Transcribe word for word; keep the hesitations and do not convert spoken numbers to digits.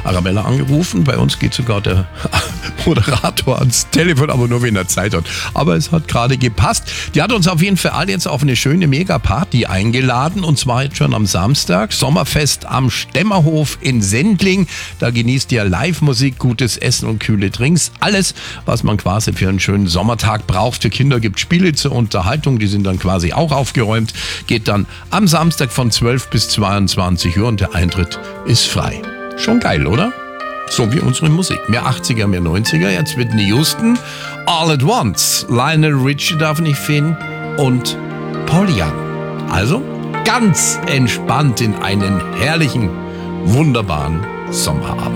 Arabella angerufen. Bei uns geht sogar der Moderator ans Telefon, aber nur wenn er Zeit hat. Aber es hat gerade gepasst. Die hat uns auf jeden Fall jetzt auf eine schöne Mega-Party eingeladen. Und zwar jetzt schon am Samstag. Sommerfest am Stemmerhof in Sendling. Da genießt ihr Live-Musik, gutes Essen und kühle Drinks. Alles, was man quasi für einen schönen Sommertag braucht. Für Kinder gibt es Spiele zur Unterhaltung. Die sind dann quasi auch aufgeräumt. Geht dann am Samstag von zwölf bis zweiundzwanzig Uhr und der Eintritt ist frei. Schon geil, oder? So wie unsere Musik. Mehr achtziger, mehr neunziger. Jetzt Whitney Houston. All at Once. Lionel Richie darf nicht fehlen. Und Paul Young. Also ganz entspannt in einen herrlichen, wunderbaren Sommerabend.